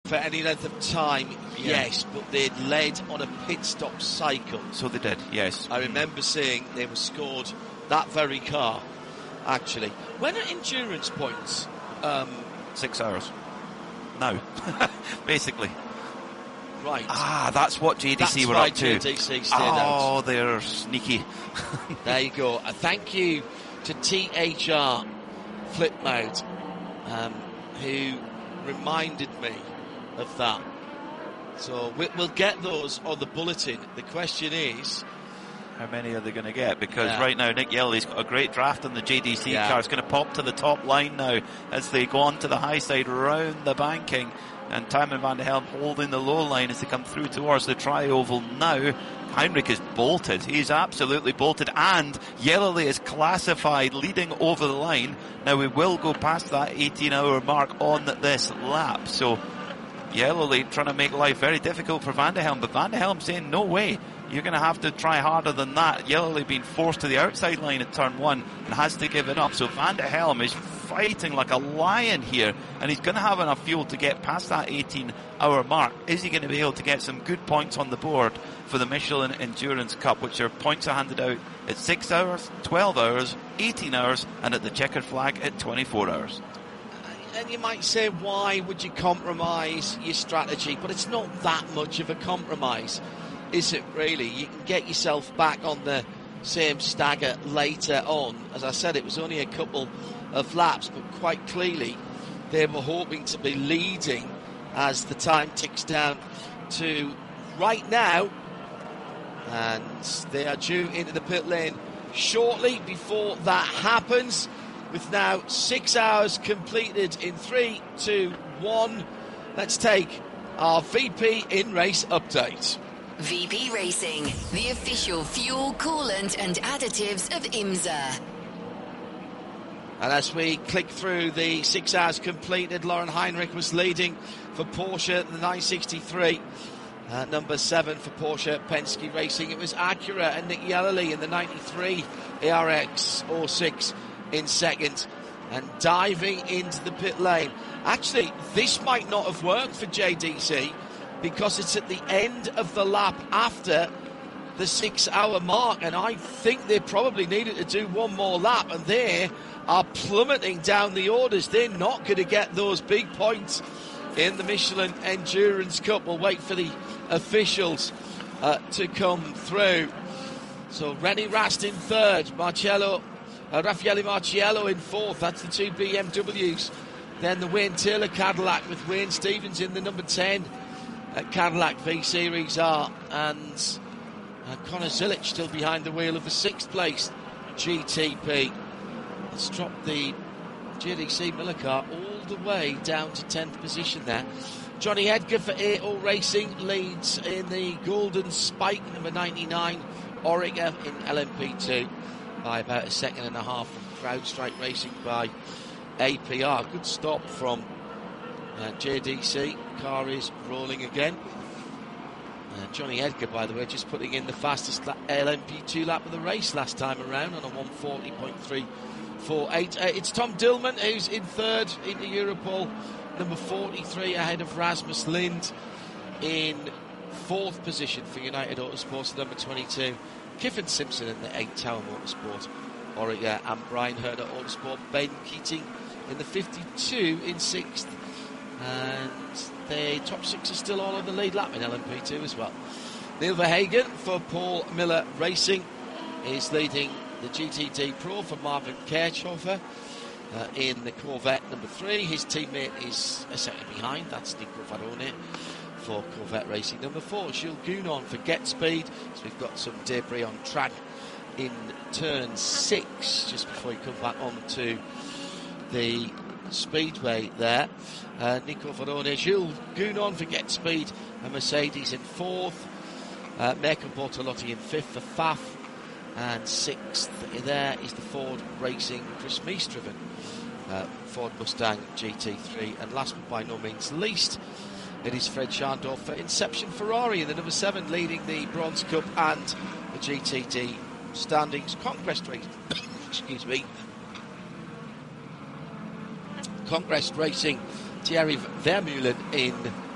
for any length of time, yes, but they'd led on a pit stop cycle. So they did, yes. I remember seeing they were scored that very car, actually. When are endurance points? 6 hours. Now, basically. Right. That's what JDC were up to. JDC stayed out. They're sneaky. There you go. Thank you to THR Flip Mode, who reminded me of that. So we'll get those on the bulletin. The question is, how many are they going to get? Because right now Nick Yellow's got a great draft on the JDC car. It's going to pop to the top line now as they go on to the high side round the banking. And Timon van der Helm holding the low line as they come through towards the tri-oval now. Heinrich is bolted. He's absolutely bolted. And Yellowly is classified leading over the line. Now we will go past that 18-hour mark on this lap. So Yellowly trying to make life very difficult for Van der Helm. But Van der Helm saying, no way. You're going to have to try harder than that. Yellowly being forced to the outside line at turn 1 and has to give it up. So Van der Helm is fighting like a lion here, and he's going to have enough fuel to get past that 18-hour mark. Is he going to be able to get some good points on the board for the Michelin Endurance Cup, which are points are handed out at 6 hours, 12 hours, 18 hours, and at the checkered flag at 24 hours. And you might say, why would you compromise your strategy? But it's not that much of a compromise, is it really? You can get yourself back on the same stagger later on. As I said, it was only a couple of laps, but quite clearly they were hoping to be leading as the time ticks down to right now, and they are due into the pit lane shortly. Before that happens, with now 6 hours completed in 3, 2, 1, let's take our VP in race update. VP Racing, the official fuel, coolant and additives of IMSA. And as we click through the 6 hours completed, Lauren Heinrich was leading for Porsche, the 963. Number 7 for Porsche Penske Racing. It was Acura and Nick Yellowly in the 93 ARX 06 in second. And diving into the pit lane. Actually, this might not have worked for JDC because it's at the end of the lap after the 6 hour mark. And I think they probably needed to do one more lap. And they are plummeting down the orders. They're not going to get those big points in the Michelin Endurance Cup. We'll wait for the officials to come through. So Rennie Rast in third, Raffaele Marciello in fourth. That's the two BMWs. Then the Wayne Taylor Cadillac with Wayne Stevens in the number 10 Cadillac V Series R, and Connor Zilic still behind the wheel of the 6th place GTP. It's dropped the JDC Miller car all the way down to 10th position there. Johnny Edgar for AO Racing leads in the Golden Spike, number 99 Orica in LMP2 by about a second and a half from CrowdStrike Racing by APR. Good stop from JDC. Car is rolling again. Johnny Edgar, by the way, just putting in the fastest LMP2 lap of the race last time around on a 140.348. It's Tom Dillman who's in third in the Europol, number 43, ahead of Rasmus Lind in fourth position for United Autosports, number 22. Kiffin Simpson in the 8 Tower Motorsport, Orica, and Brian Herder Autosport. Ben Keating in the 52 in sixth. And the top 6 are still all on the lead lap in LMP2 as well. Neil Verhagen for Paul Miller Racing is leading the GTD Pro for Marvin Kirchhofer in the Corvette number 3. His teammate is a second behind. That's Nico Varone for Corvette Racing number 4. Jules Gounon for Get Speed. So we've got some debris on track in turn 6 just before you come back onto the speedway there. Nico Varone, Jules Gounon for Get Speed, and Mercedes in 4th. Mirko Bortolotti in 5th for Pfaff, and 6th there is the Ford Racing Chris Meese-driven Ford Mustang GT3. And last but by no means least, it is Fred Scharndorf for Inception Ferrari in the number 7, leading the Bronze Cup and the GTD standings. Conquest Racing excuse me, Conquest Racing, Thierry Vermeulen in